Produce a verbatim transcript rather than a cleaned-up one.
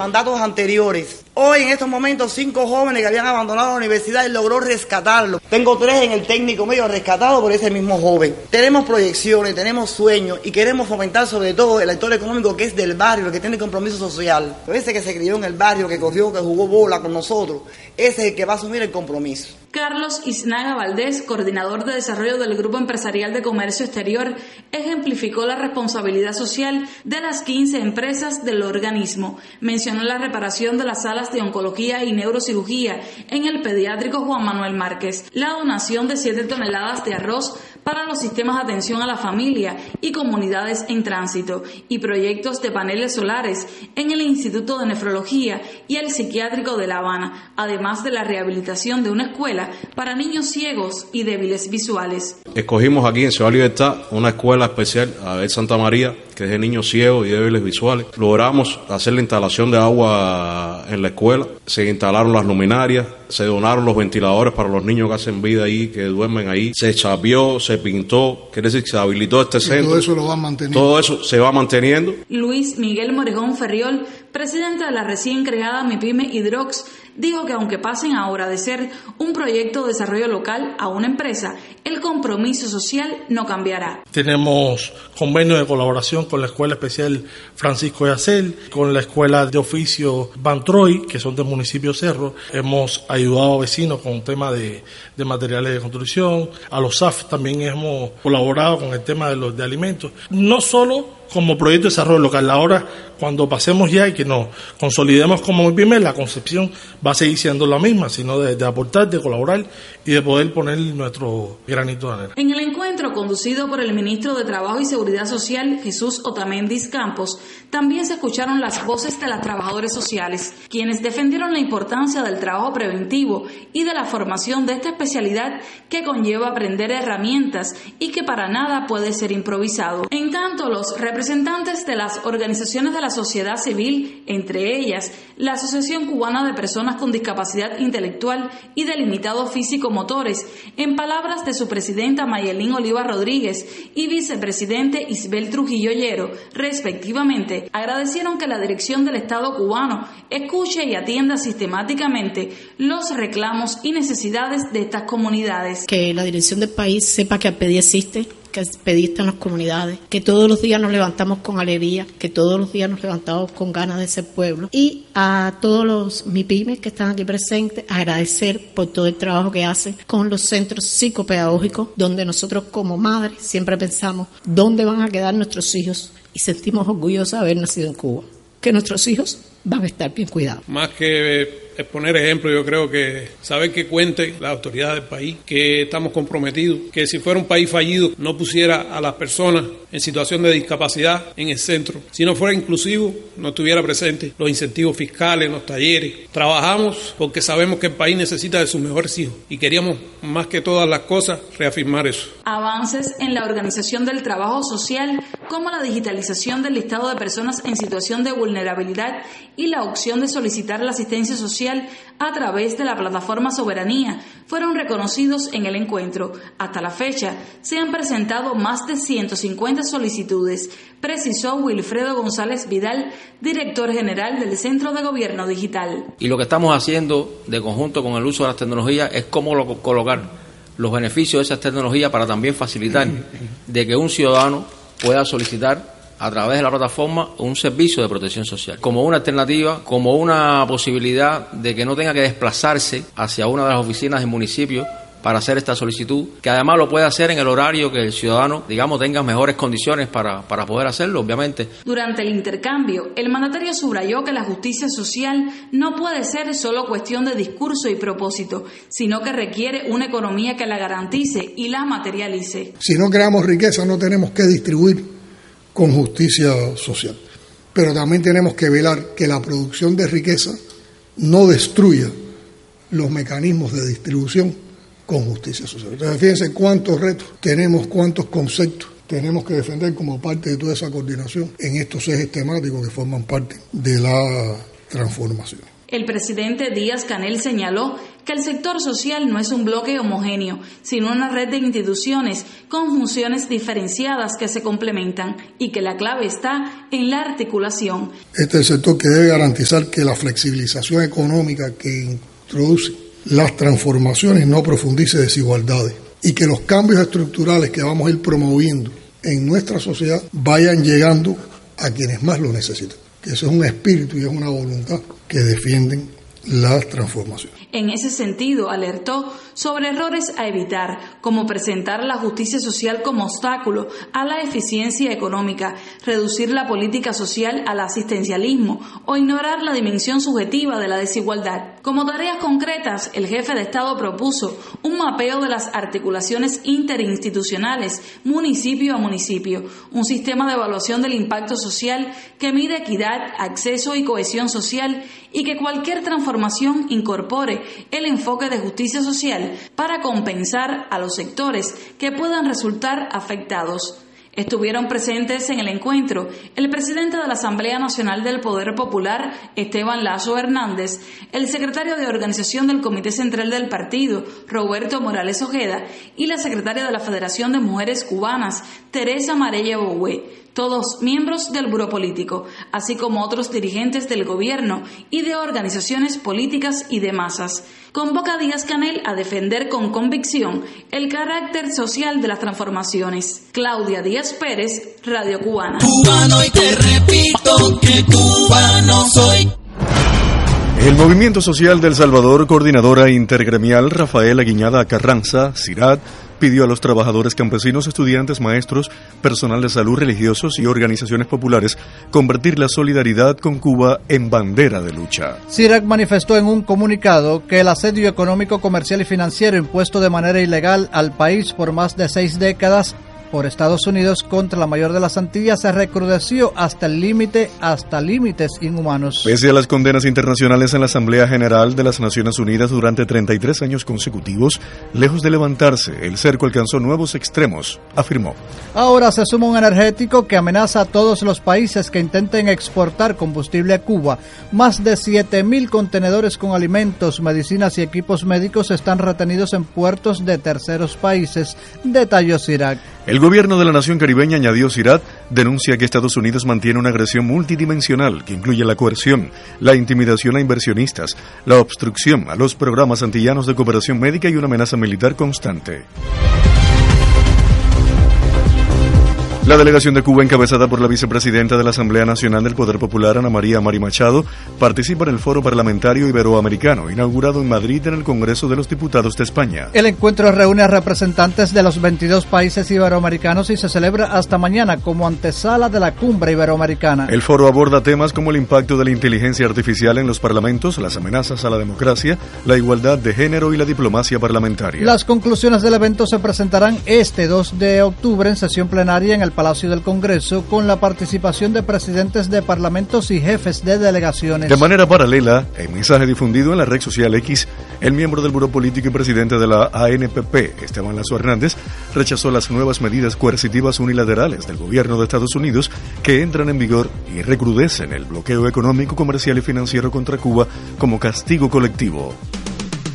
mandatos anteriores. Hoy, en estos momentos, cinco jóvenes que habían abandonado la universidad y logró rescatarlos. Tengo tres en el técnico medio rescatados por ese mismo joven. Tenemos proyecciones, tenemos sueños y queremos fomentar sobre todo el actor económico que es del barrio, el que tiene compromiso social. Ese que se crió en el barrio, que corrió, que jugó bola con nosotros, ese es el que va a asumir el compromiso. Carlos Isnaga Valdés, coordinador de desarrollo del Grupo Empresarial de Comercio Exterior, ejemplificó la responsabilidad social de las quince empresas del organismo. Mencionó la reparación de las salas de oncología y neurocirugía en el pediátrico Juan Manuel Márquez, la donación de siete toneladas de arroz para los sistemas de atención a la familia y comunidades en tránsito y proyectos de paneles solares en el Instituto de Nefrología y el Psiquiátrico de La Habana, además de la rehabilitación de una escuela para niños ciegos y débiles visuales. Escogimos aquí en Ciudad Libertad una escuela especial, Abel Santa María, que es de niños ciegos y débiles visuales. Logramos hacer la instalación de agua en la escuela, se instalaron las luminarias, se donaron los ventiladores para los niños que hacen vida ahí, que duermen ahí, se chapeó, se pintó, quiere decir que se habilitó este centro. Todo eso lo va manteniendo. Todo eso se va manteniendo. Luis Miguel Morejón Ferriol, presidente de la recién creada MIPYME Hidrox, dijo que aunque pasen ahora de ser un proyecto de desarrollo local a una empresa, el compromiso social no cambiará. Tenemos convenio de colaboración con la Escuela Especial Francisco de Acel, con la Escuela de Oficio Bantroy, que son del municipio Cerro. Hemos ayudado a vecinos con un tema de, de materiales de construcción. A los S A F también hemos colaborado con el tema de los de alimentos. No solo como proyecto de desarrollo local. Ahora, cuando pasemos ya y que nos consolidemos como MIPYME, la concepción va a seguir siendo la misma, sino de, de aportar, de colaborar y de poder poner nuestro granito de arena. En el encuentro conducido por el ministro de Trabajo y Seguridad Social, Jesús Otamendi Campos, también se escucharon las voces de las trabajadoras sociales, quienes defendieron la importancia del trabajo preventivo y de la formación de esta especialidad que conlleva aprender herramientas y que para nada puede ser improvisado. En tanto, los representantes de las organizaciones de la sociedad civil, entre ellas la Asociación Cubana de Personas con Discapacidad Intelectual y de Limitados Físico-Motores, en palabras de su presidenta Mayelín Oliva Rodríguez y vicepresidente Isbel Trujillo Llero, respectivamente, agradecieron que la dirección del Estado cubano escuche y atienda sistemáticamente los reclamos y necesidades de estas comunidades. Que la dirección del país sepa que APEDI existe, que el PEDI está en las comunidades, que todos los días nos levantamos con alegría, que todos los días nos levantamos con ganas de ser pueblo. Y a todos los MIPYMES que están aquí presentes, agradecer por todo el trabajo que hacen con los centros psicopedagógicos, donde nosotros como madres siempre pensamos dónde van a quedar nuestros hijos y sentimos orgullosos de haber nacido en Cuba, que nuestros hijos van a estar bien cuidados. Más que exponer ejemplos, yo creo que saber que cuente la autoridad del país, que estamos comprometidos, que si fuera un país fallido no pusiera a las personas en situación de discapacidad en el centro. Si no fuera inclusivo, no estuviera presente los incentivos fiscales, los talleres. Trabajamos porque sabemos que el país necesita de sus mejores hijos y queríamos, más que todas las cosas, reafirmar eso. Avances en la organización del trabajo social, como la digitalización del listado de personas en situación de vulnerabilidad y la opción de solicitar la asistencia social a través de la plataforma Soberanía, fueron reconocidos en el encuentro. Hasta la fecha, se han presentado más de ciento cincuenta solicitudes, precisó Wilfredo González Vidal, director general del Centro de Gobierno Digital. Y lo que estamos haciendo de conjunto con el uso de las tecnologías es cómo lo, colocar los beneficios de esas tecnologías para también facilitar de que un ciudadano pueda solicitar a través de la plataforma un servicio de protección social, como una alternativa, como una posibilidad de que no tenga que desplazarse hacia una de las oficinas del municipio para hacer esta solicitud, que además lo puede hacer en el horario que el ciudadano, digamos, tenga mejores condiciones para, para poder hacerlo, obviamente. Durante el intercambio, el mandatario subrayó que la justicia social no puede ser solo cuestión de discurso y propósito, sino que requiere una economía que la garantice y la materialice. Si no creamos riqueza, no tenemos que distribuir con justicia social, pero también tenemos que velar que la producción de riqueza no destruya los mecanismos de distribución con justicia social. Entonces, fíjense cuántos retos tenemos, cuántos conceptos tenemos que defender como parte de toda esa coordinación en estos ejes temáticos que forman parte de la transformación. El presidente Díaz-Canel señaló que el sector social no es un bloque homogéneo, sino una red de instituciones con funciones diferenciadas que se complementan y que la clave está en la articulación. Este es el sector que debe garantizar que la flexibilización económica que introduce las transformaciones no profundice desigualdades y que los cambios estructurales que vamos a ir promoviendo en nuestra sociedad vayan llegando a quienes más lo necesitan. Que eso es un espíritu y es una voluntad que defienden las transformaciones. En ese sentido, alertó sobre errores a evitar, como presentar la justicia social como obstáculo a la eficiencia económica, reducir la política social al asistencialismo o ignorar la dimensión subjetiva de la desigualdad. Como tareas concretas, el jefe de Estado propuso un mapeo de las articulaciones interinstitucionales, municipio a municipio, un sistema de evaluación del impacto social que mide equidad, acceso y cohesión social y que cualquier transformación incorpore el enfoque de justicia social para compensar a los sectores que puedan resultar afectados. Estuvieron presentes en el encuentro el presidente de la Asamblea Nacional del Poder Popular, Esteban Lazo Hernández, el secretario de Organización del Comité Central del Partido, Roberto Morales Ojeda, y la secretaria de la Federación de Mujeres Cubanas, Teresa Marella Boué, todos miembros del Buró Político, así como otros dirigentes del gobierno y de organizaciones políticas y de masas. Convoca a Díaz-Canel a defender con convicción el carácter social de las transformaciones. Claudia Díaz Pérez, Radio Cubana. Cubano y te repito que cubano soy. El Movimiento Social de El Salvador, coordinadora intergremial Rafaela Guiñada Carranza, CIRAD, pidió a los trabajadores campesinos, estudiantes, maestros, personal de salud, religiosos y organizaciones populares convertir la solidaridad con Cuba en bandera de lucha. CIRAD manifestó en un comunicado que el asedio económico, comercial y financiero impuesto de manera ilegal al país por más de seis décadas por Estados Unidos contra la mayor de las Antillas se recrudeció hasta el límite, hasta límites inhumanos. Pese a las condenas internacionales en la Asamblea General de las Naciones Unidas durante treinta y tres años consecutivos, lejos de levantarse, el cerco alcanzó nuevos extremos, afirmó. Ahora se suma un energético que amenaza a todos los países que intenten exportar combustible a Cuba. Más de siete mil contenedores con alimentos, medicinas y equipos médicos están retenidos en puertos de terceros países, detalló CIRAD. El gobierno de la nación caribeña, añadió CIRAD, denuncia que Estados Unidos mantiene una agresión multidimensional que incluye la coerción, la intimidación a inversionistas, la obstrucción a los programas antillanos de cooperación médica y una amenaza militar constante. La delegación de Cuba, encabezada por la vicepresidenta de la Asamblea Nacional del Poder Popular, Ana María Mari Machado, participa en el Foro Parlamentario Iberoamericano, inaugurado en Madrid en el Congreso de los Diputados de España. El encuentro reúne a representantes de los veintidós países iberoamericanos y se celebra hasta mañana como antesala de la Cumbre Iberoamericana. El foro aborda temas como el impacto de la inteligencia artificial en los parlamentos, las amenazas a la democracia, la igualdad de género y la diplomacia parlamentaria. Las conclusiones del evento se presentarán este dos de octubre en sesión plenaria en el Palacio del Congreso con la participación de presidentes de parlamentos y jefes de delegaciones. De manera paralela, en mensaje difundido en la red social X, el miembro del Buró Político y presidente de la A N P P, Esteban Lazo Hernández, rechazó las nuevas medidas coercitivas unilaterales del gobierno de Estados Unidos que entran en vigor y recrudecen el bloqueo económico, comercial y financiero contra Cuba como castigo colectivo.